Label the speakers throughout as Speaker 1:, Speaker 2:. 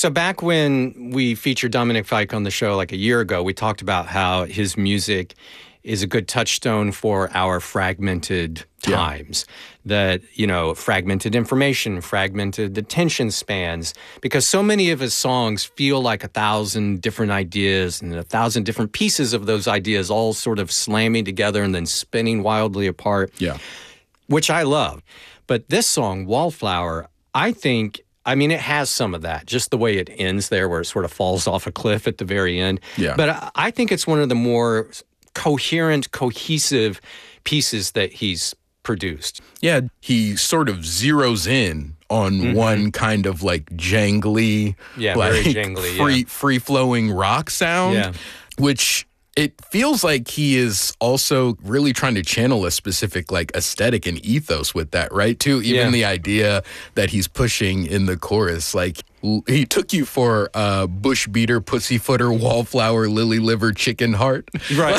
Speaker 1: So back when we featured Dominic Fike on the show like a year ago, we talked about how his music is a good touchstone for our fragmented times. That, fragmented information, fragmented attention spans, because so many of his songs feel like 1,000 different ideas and 1,000 different pieces of those ideas all sort of slamming together and then spinning wildly apart, which I love. But this song, Wallflower, it has some of that, just the way it ends there where it sort of falls off a cliff at the very end.
Speaker 2: Yeah.
Speaker 1: But I think it's one of the more coherent, cohesive pieces that he's produced.
Speaker 2: Yeah, he sort of zeroes in on one kind of like jangly,
Speaker 1: very jangly,
Speaker 2: free-flowing rock sound, which it feels like he is also really trying to channel a specific like aesthetic and ethos with that, right? Too, even the idea that he's pushing in the chorus, like he took you for bush beater, pussyfooter, wallflower, lily liver, chicken heart.
Speaker 1: Right,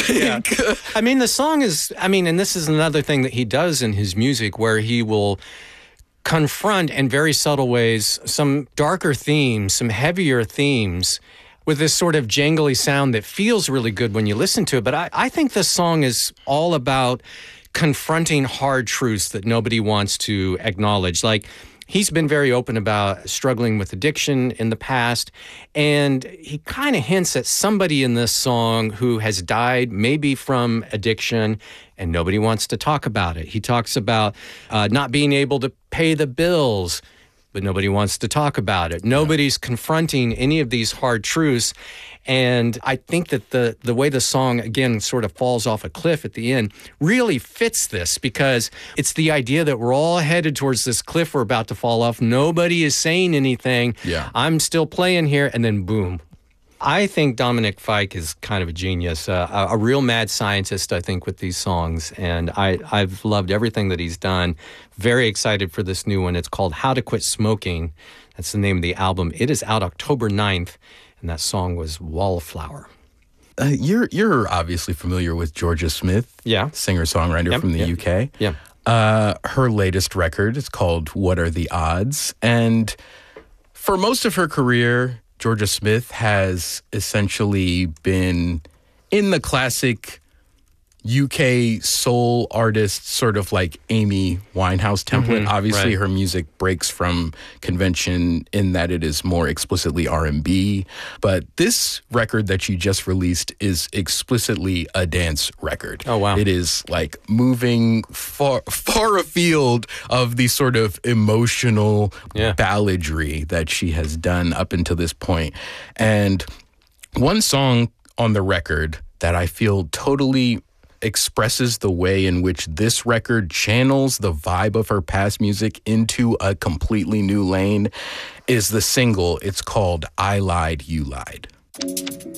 Speaker 1: the song is, and this is another thing that he does in his music where he will confront in very subtle ways some darker themes, some heavier themes with this sort of jangly sound that feels really good when you listen to it. But I think this song is all about confronting hard truths that nobody wants to acknowledge. Like, he's been very open about struggling with addiction in the past, and he kind of hints at somebody in this song who has died maybe from addiction, and nobody wants to talk about it. He talks about not being able to pay the bills, but nobody wants to talk about it. Nobody's confronting any of these hard truths. And I think that the way the song, again, sort of falls off a cliff at the end really fits this, because it's the idea that we're all headed towards this cliff we're about to fall off. Nobody is saying anything. I'm still playing here, and then boom. I think Dominic Fike is kind of a genius, a real mad scientist, I think, with these songs. And I've loved everything that he's done. Very excited for this new one. It's called How to Quit Smoking. That's the name of the album. It is out October 9th, and that song was Wallflower.
Speaker 2: You're obviously familiar with Georgia Smith, singer-songwriter from the UK. Her latest record is called What Are the Odds? And for most of her career, Georgia Smith has essentially been in the classic UK soul artist, sort of like Amy Winehouse template. Obviously, her music breaks from convention in that it is more explicitly R&B. But this record that you just released is explicitly a dance record.
Speaker 1: Oh, wow.
Speaker 2: It is like moving far afield of the sort of emotional balladry that she has done up until this point. And one song on the record that I feel totally expresses the way in which this record channels the vibe of her past music into a completely new lane is the single. It's called I Lied, You Lied.